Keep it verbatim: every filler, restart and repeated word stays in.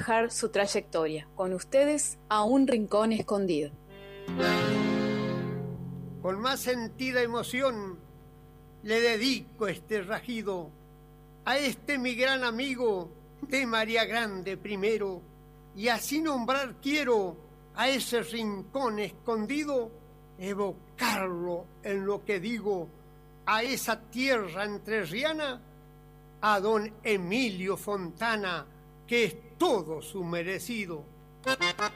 reflejar su trayectoria. Con ustedes, A un rincón escondido. Con más sentida emoción le dedico este rajido a este mi gran amigo de María Grande primero, y así nombrar quiero a ese rincón escondido, evocarlo en lo que digo, a esa tierra entrerriana, a don Emilio Fontana, que es todo su merecido.